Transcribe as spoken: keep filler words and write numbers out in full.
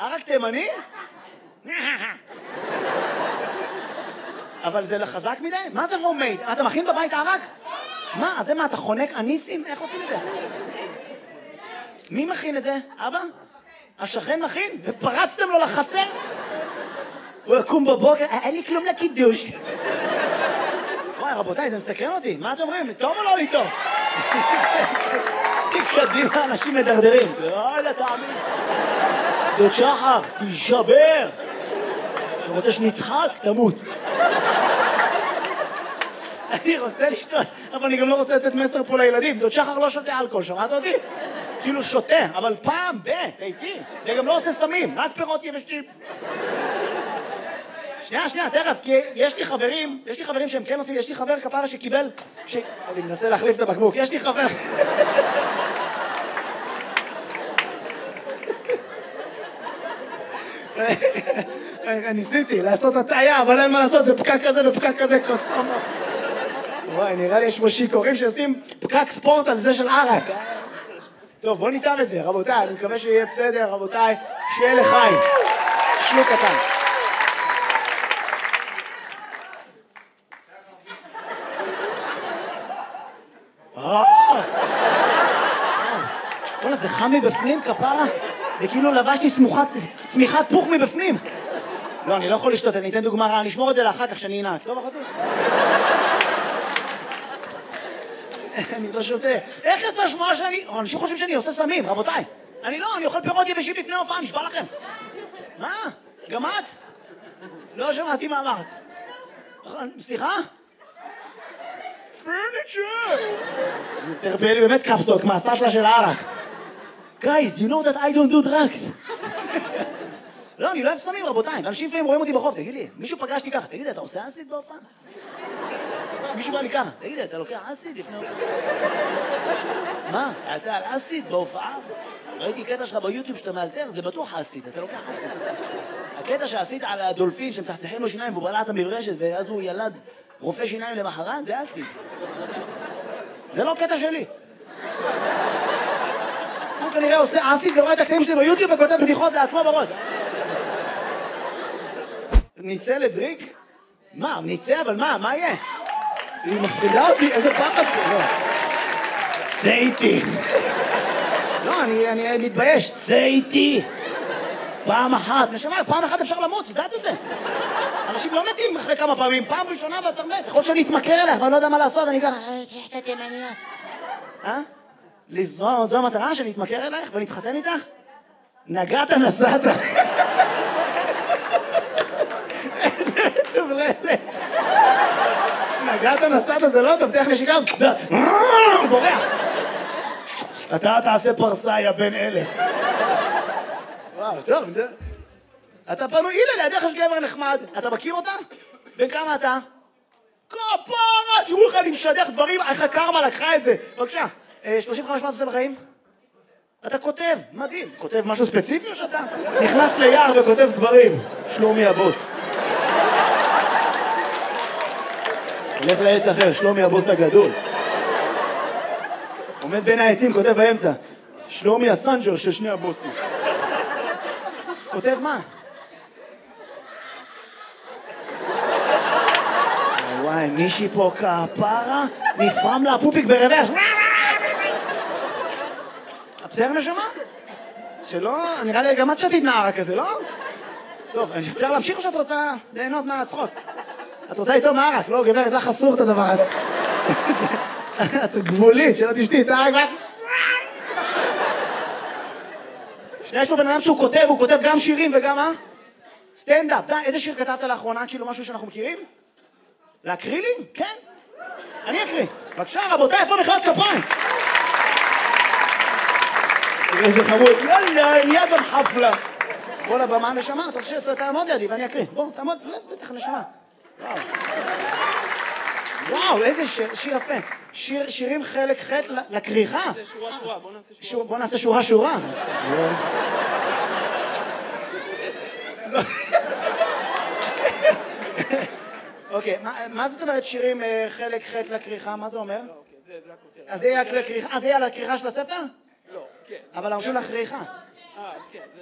ערק תימני? אבל זה חזק מדי? מה זה הומייד? אתה מכין בבית ערק? מה? אז זה מה, אתה חונק אניסים? איך עושים את זה? מי מכין את זה? אבא? השכן מכין? ופרצתם לו לחצר? הוא יקום בבוקר, אין לי כלום לקידוש. וואי, רבותיי, זה מסקרן אותי. מה אתם אומרים? טוב או לא לי טוב? קדימה, אנשים מדרדרים. יאללה, תאמין. דוד שחר, תשבר. אתה רוצה שנצחק? תמות. אני רוצה לשתות, אבל אני גם לא רוצה לתת מסר פה לילדים. דוד שחר לא שותה אלכוהול, שמעת אותי? כאילו שותה, אבל פעם ב, תהייתי. וגם לא עושה סמים, רק פירות יבשים. שנייה, שנייה, תכף, כי יש לי חברים, יש לי חברים שהם כן עושים, יש לי חבר כפרה שקיבל, ש... אני מנסה להחליף את הבקבוק, יש לי חבר... ניסיתי לעשות הטעיה, אבל אין מה לעשות, זה פקק כזה ופקק כזה, קוסומו. וואי, נראה לי יש פה שיקורים שעושים פקק ספורט על זה של ערק. טוב, בוא ניתן את זה, רבותיי, אני מקווה שיהיה בסדר, רבותיי, שיהיה לחיים. שלוק קטן. בוא'נה, זה חם מבפנים, כפרה? זה כאילו לבשתי סמיכת פוך מבפנים. לא, אני לא יכול לשתות, אני אתן דוגמה רעה, אני אשמור את זה לאחר כך שאני אנהג. טוב, אחותי? אני לא שותה. איך יצא שמוע שאני... אנשים חושבים שאני עושה סמים, רבותיי. אני לא, אני אוכל פירות יבשים לפני הופעה, נשבע לכם. מה? גם את? לא שמעתי מה אמרת. סליחה? פרניצ'ר! תרפא לי באמת קפסוק, מהסטלה של הערק. Guys, you know that I don't do drugs. לא, אני לא אוהב סמים, רבותיי. אנשים לפעמים רואים אותי ברחוב, תגיד לי, מישהו פגשתי ככה, תגיד לי, אתה עושה אסיד בהופעה? מישהו בא לי ככה, תגיד לי, אתה לוקח אסיד לפני הופעה? מה? אתה על אסיד בהופעה? ראיתי קטע שלך ביוטיוב שאתה מאלתר, זה בטוח אסיד, אתה לוקח אסיד. הקטע שעשית על הדולפין שמצחצחים לו שיניים והוא בלע את המברשת ואז הוא ילד רופא שיניים למחרת, זה אסיד. זה לא קטע שלי. הוא כנראה עושה אסיד ורואה את הקטעים שלי ביוטיוב וכותב בדיחות לעצמו בראש. ניצא לדריק? מה, ניצא, אבל מה, מה יהיה? היא מפחידה אותי, איזה פחד זה, לא. צא איתי. לא, אני מתבייש, צא איתי. פעם אחת, נשמע, פעם אחת אפשר למות, ידעת את זה? אנשים לא מתים אחרי כמה פעמים, פעם ראשונה ואתה מת. יכול שאני אתמכר אליך, ואני לא יודע מה לעשות, אני ככה, שחטא תימניה. אה? זו המטרה שאני אתמכר אלייך ונתחתן איתך? נגעת נסעת. איזה מטורללת. נגעת נסעת זה לא טוב, תלך נשיקה. הוא בורח. אתה תעשה פרסה, יא בן אלף. וואו, טוב. אתה פנוי, הנה לידך יש גבר נחמד. אתה מכיר אותה? בן כמה אתה? כפרה, תראו לך, אני משדך דברים, איך הקרמה לקחה את זה. בבקשה. שלושים וחמש מה אתה עושה בחיים? אתה כותב, מדהים. כותב משהו ספציפי או שאתה נכנס ליער וכותב דברים? שלומי הבוס. הולך לעץ אחר, שלומי הבוס הגדול. עומד בין העצים, כותב באמצע. שלומי הסנג'ר של שני הבוסים. כותב מה? וואי, מישהי פה כפרה, נפרם לה פופיק ברוורס. בסדר נשמה? שלא, נראה לי גם את שתית נערה כזה, לא? טוב, אפשר להמשיך או שאת רוצה ליהנות מהצחוק? את רוצה איתו מערק, לא גברת, לך אסור את הדבר הזה. את גבולית, שלא תשתי את הערק. שנייה, יש פה בן אדם שהוא כותב, הוא כותב גם שירים וגם מה? סטנדאפ. די, איזה שיר כתבת לאחרונה? כאילו משהו שאנחנו מכירים? להקריא לי? כן. אני אקריא. בבקשה, רבותיי, איפה מחיאות כפיים? איזה חמוד. יאללה, נהיה גם חפלה. בוא לבמה נשמה, אתה רוצה שתעמוד לידי ואני אקריא. בוא, תעמוד, בטח נשמה. וואו. וואו, איזה שיר יפה. שירים חלק חטא לקריחה. זה שורה שורה, בוא נעשה שורה. בוא נעשה שורה שורה. אוקיי, מה זאת אומרת שירים חלק חטא לקריחה? מה זה אומר? זה הכותרת. אז זה יהיה לקריחה של הספר? לא, כן. אבל אמרו לכריכה. אה, כן.